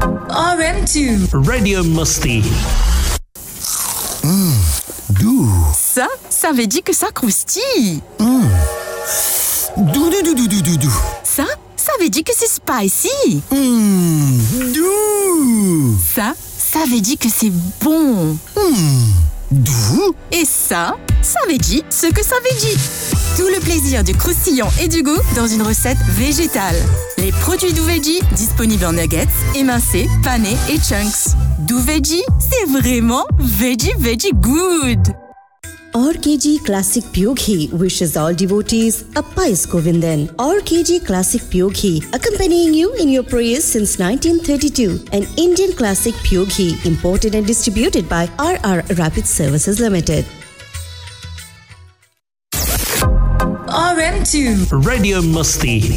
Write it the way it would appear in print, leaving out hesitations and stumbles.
RM2 Radio Musty. Doux. Ça veut dire que ça croustille. Doux. Ça veut dire que c'est spicy. Doux. Ça veut dire que c'est bon. Doux. Et ça veut dire ce que ça veut dire. Tout le plaisir du croustillant et du goût dans une recette végétale. Les produits Doux Veggie disponibles en nuggets, émincés, panés et chunks. Doux Veggie, c'est vraiment veggie good. RKG Classic Pure Ghee wishes all devotees a pious Govindan. RKG Classic Pure Ghee, accompanying you in your prayers since 1932. An Indian Classic Pure Ghee, imported and distributed by RR Rapid Services Limited. RM2 Radio Musty.